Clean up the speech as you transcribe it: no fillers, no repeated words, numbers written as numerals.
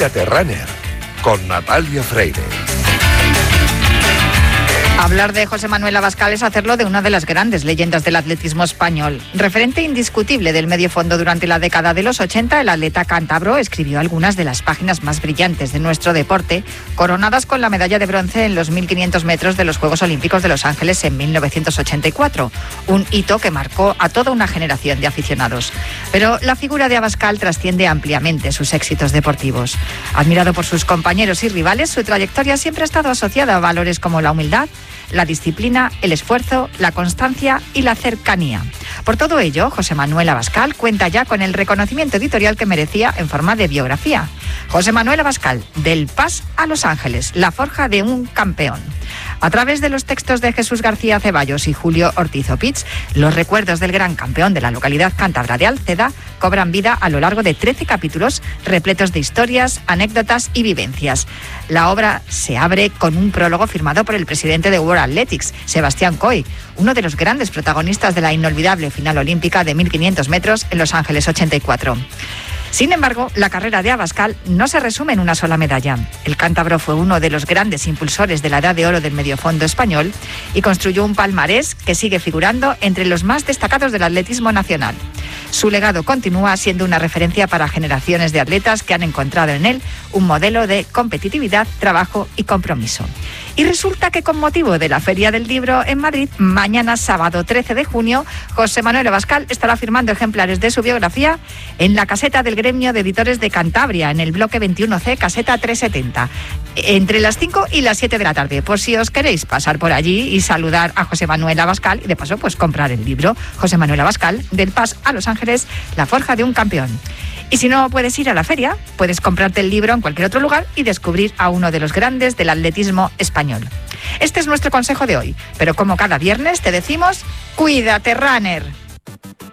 Cuídate Runner, con Natalia Freire. Hablar de José Manuel Abascal es hacerlo de una de las grandes leyendas del atletismo español. Referente indiscutible del medio fondo durante la década de los 80, el atleta cántabro escribió algunas de las páginas más brillantes de nuestro deporte, coronadas con la medalla de bronce en los 1500 metros de los Juegos Olímpicos de Los Ángeles en 1984, un hito que marcó a toda una generación de aficionados. Pero la figura de Abascal trasciende ampliamente sus éxitos deportivos. Admirado por sus compañeros y rivales, su trayectoria siempre ha estado asociada a valores como la humildad, la disciplina, el esfuerzo, la constancia y la cercanía. Por todo ello, José Manuel Abascal cuenta ya con el reconocimiento editorial que merecía en forma de biografía. José Manuel Abascal, del Pas a Los Ángeles, la forja de un campeón. A través de los textos de Jesús García Ceballos y Julio Ortiz Opitz, los recuerdos del gran campeón de la localidad cántabra de Alceda cobran vida a lo largo de 13 capítulos repletos de historias, anécdotas y vivencias. La obra se abre con un prólogo firmado por el presidente de World Athletics, Sebastián Coe, uno de los grandes protagonistas de la inolvidable final olímpica de 1500 metros en Los Ángeles 84. Sin embargo, la carrera de Abascal no se resume en una sola medalla. El cántabro fue uno de los grandes impulsores de la edad de oro del mediofondo español y construyó un palmarés que sigue figurando entre los más destacados del atletismo nacional. Su legado continúa siendo una referencia para generaciones de atletas que han encontrado en él un modelo de competitividad, trabajo y compromiso. Y resulta que con motivo de la Feria del Libro en Madrid, mañana sábado 13 de junio, José Manuel Abascal estará firmando ejemplares de su biografía en la caseta del Gremio de Editores de Cantabria, en el bloque 21C, caseta 370, entre las 5 y las 7 de la tarde, por si os queréis pasar por allí y saludar a José Manuel Abascal y de paso pues comprar el libro José Manuel Abascal, del Pas a Los Ángeles, la forja de un campeón. Y si no puedes ir a la feria, puedes comprarte el libro en cualquier otro lugar y descubrir a uno de los grandes del atletismo español. Este es nuestro consejo de hoy, pero como cada viernes te decimos, ¡cuídate, runner!